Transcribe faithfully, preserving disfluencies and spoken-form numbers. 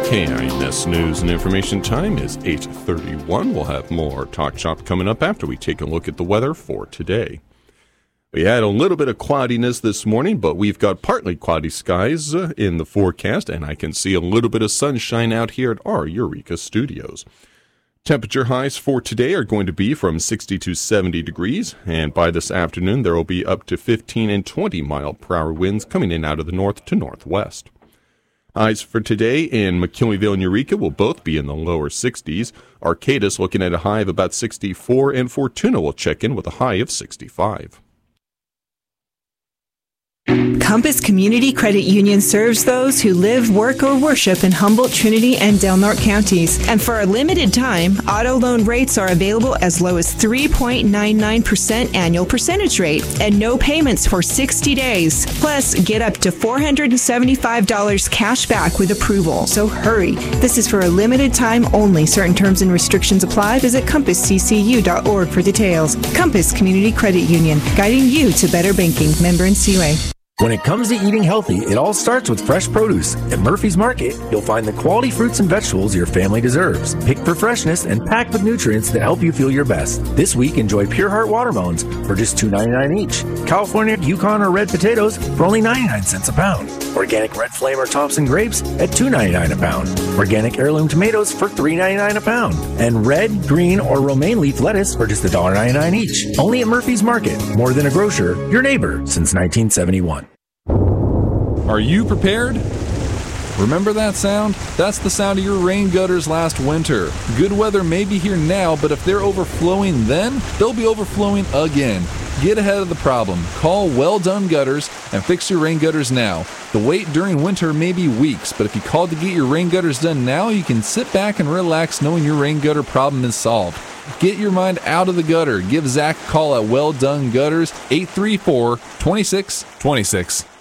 K I N S News and Information time is eight thirty-one. We'll have more Talk Shop coming up after we take a look at the weather for today. We had a little bit of cloudiness this morning, but we've got partly cloudy skies uh, in the forecast, and I can see a little bit of sunshine out here at our Eureka Studios. Temperature highs for today are going to be from sixty to seventy degrees, and by this afternoon there will be up to fifteen and twenty mile per hour winds coming in out of the north to northwest. Highs for today in McKinleyville and Eureka will both be in the lower sixties. Arcadis looking at a high of about sixty-four, and Fortuna will check in with a high of sixty-five. Compass Community Credit Union serves those who live, work, or worship in Humboldt, Trinity, and Del Norte counties. And for a limited time, auto loan rates are available as low as three point nine nine percent annual percentage rate and no payments for sixty days. Plus, get up to four hundred seventy-five dollars cash back with approval. So hurry. This is for a limited time only. Certain terms and restrictions apply. Visit compass c c u dot org for details. Compass Community Credit Union, guiding you to better banking. Member N C U A. When it comes to eating healthy, it all starts with fresh produce. At Murphy's Market, you'll find the quality fruits and vegetables your family deserves, picked for freshness and packed with nutrients that help you feel your best. This week, enjoy Pure Heart watermelons for just two dollars and ninety-nine cents each. California Yukon or red potatoes for only ninety-nine cents a pound. Organic Red Flame or Thompson grapes at two dollars and ninety-nine cents a pound. Organic heirloom tomatoes for three dollars and ninety-nine cents a pound. And red, green, or romaine leaf lettuce for just one dollar and ninety-nine cents each. Only at Murphy's Market. More than a grocer, your neighbor since nineteen seventy-one. Are you prepared? Remember that sound? That's the sound of your rain gutters last winter. Good weather may be here now, but if they're overflowing then, they'll be overflowing again. Get ahead of the problem. Call Well Done Gutters and fix your rain gutters now. The wait during winter may be weeks, but if you call to get your rain gutters done now, you can sit back and relax knowing your rain gutter problem is solved. Get your mind out of the gutter. Give Zach a call at Well Done Gutters, eight three four, two six two six.